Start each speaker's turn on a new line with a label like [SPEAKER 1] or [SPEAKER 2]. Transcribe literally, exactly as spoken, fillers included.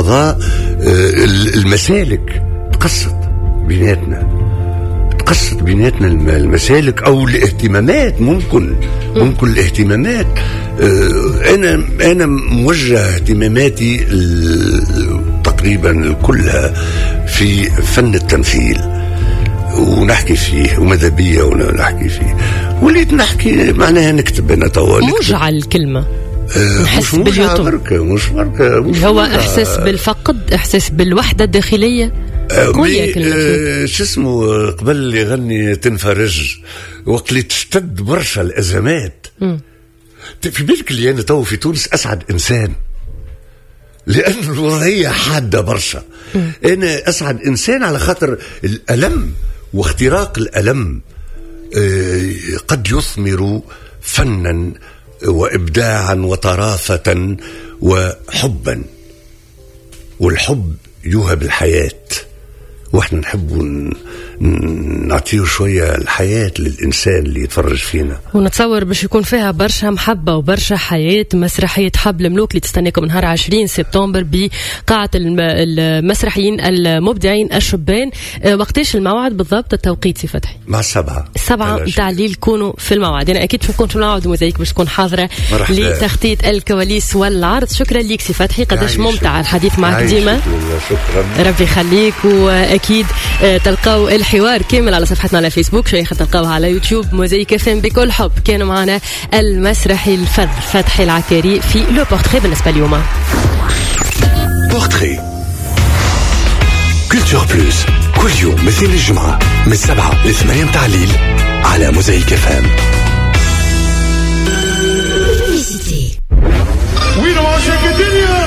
[SPEAKER 1] الفضاء المسالك تقصد بيناتنا تقصد بيناتنا المسالك أو الاهتمامات. ممكن ممكن الاهتمامات. أنا أنا موجه اهتماماتي تقريبا كلها في فن التمثيل ونحكي فيه وماذا بيا ونحكي فيه. وليت نحكي معناها نكتب أنا طوال
[SPEAKER 2] موجع الكلمة
[SPEAKER 1] أه نحس باليوتيوب مش بركة مش
[SPEAKER 2] هو إحساس بالفقد إحساس بالوحدة الداخلية.
[SPEAKER 1] قوية كلمة شو اسمه قبل اللي يغني تنفرج وقت اللي تشتد برشا الأزمات م. في بالك اللي أنا تو في تونس أسعد إنسان لأن الوضعية حادة برشا م. أنا أسعد إنسان على خاطر الألم واختراق الألم قد يثمر فنا وإبداعا وطرافة وحبا، والحب يوهب الحياة، واحنا نحب نعطيه شوية الحياة للإنسان اللي يتفرج فينا.
[SPEAKER 2] ونتصور باش يكون فيها برشا محبة وبرشا حياة. مسرحية حبل الملوك اللي تستناكم نهار عشرين سبتمبر بقاعة المسرحيين المبدعين الشبان. وقتاش الموعد بالضبط التوقيت سي فتحي؟
[SPEAKER 1] مع السبعة
[SPEAKER 2] السبعة متاع الليل كونوا في الموعد. أنا أكيد نكون في الموعد ومزايك باش تكون حاضرة لتخطيط الكواليس والعرض. شكرا ليك سي فتحي، قداش ممتع الحديث معك ديما.
[SPEAKER 1] شكرا
[SPEAKER 2] ربي يخليك. وأكيد تلقاو الحوار كامل على صفحتنا على فيسبوك، شيخ تلقاوها على يوتيوب موزايك اف ام بكل حب. كانوا معنا المسرحي الفذ فتحي العكاري في لو بورتري بالنسبة اليوم.
[SPEAKER 3] بورتري كولتور بلوس كل يوم مثل الجمعة من سبعة لثمانية متاع الليل على موزايك اف ام.
[SPEAKER 4] وين عاشق الدنيا